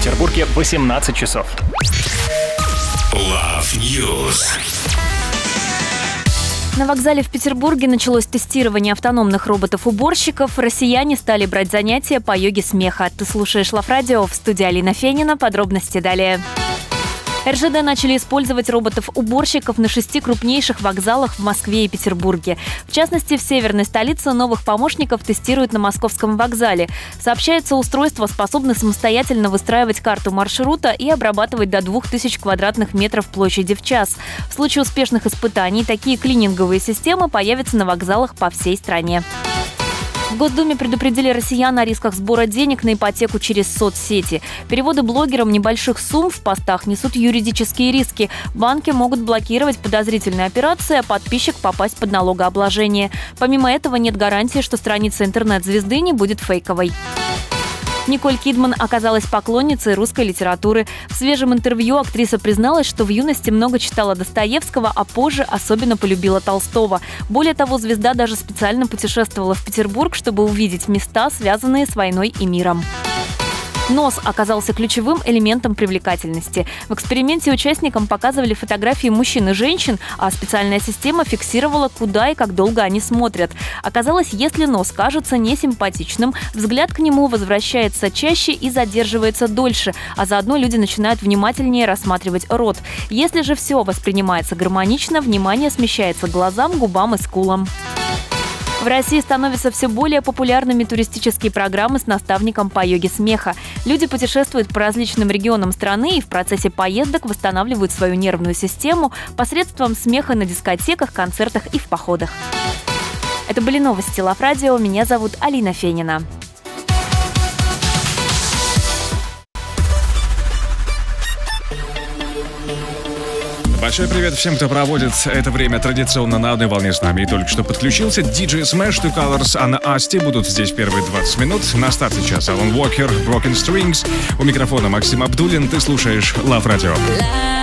Петербурге 18 часов. Love News. На вокзале в Петербурге началось тестирование автономных роботов-уборщиков. Россияне стали брать занятия по йоге смеха. Ты слушаешь Love Radio, в студии Алина Фенина. Подробности далее. РЖД начали использовать роботов-уборщиков на 6 крупнейших вокзалах в Москве и Петербурге. В частности, в северной столице новых помощников тестируют на Московском вокзале. Сообщается, устройства способны самостоятельно выстраивать карту маршрута и обрабатывать до 2000 квадратных метров площади в час. В случае успешных испытаний такие клининговые системы появятся на вокзалах по всей стране. В Госдуме предупредили россиян о рисках сбора денег на ипотеку через соцсети. Переводы блогерам небольших сумм в постах несут юридические риски. Банки могут блокировать подозрительные операции, а подписчик попасть под налогообложение. Помимо этого, нет гарантии, что страница интернет-звезды не будет фейковой. Николь Кидман оказалась поклонницей русской литературы. В свежем интервью актриса призналась, что в юности много читала Достоевского, а позже особенно полюбила Толстого. Более того, звезда даже специально путешествовала в Петербург, чтобы увидеть места, связанные с войной и миром. Нос оказался ключевым элементом привлекательности. В эксперименте участникам показывали фотографии мужчин и женщин, а специальная система фиксировала, куда и как долго они смотрят. Оказалось, если нос кажется несимпатичным, взгляд к нему возвращается чаще и задерживается дольше, а заодно люди начинают внимательнее рассматривать рот. Если же все воспринимается гармонично, внимание смещается к глазам, губам и скулам. В России становятся все более популярными туристические программы с наставником по йоге смеха. Люди путешествуют по различным регионам страны и в процессе поездок восстанавливают свою нервную систему посредством смеха на дискотеках, концертах и в походах. Это были новости Love Radio. Меня зовут Алина Фенина. Большой привет всем, кто проводит это время традиционно на одной волне с нами и только что подключился. DJ Smash, Two Colors, Анна Асти будут здесь первые 20 минут. На старте час Алан Уокер, Broken Strings. У микрофона Максим Абдуллин. Ты слушаешь Love Radio.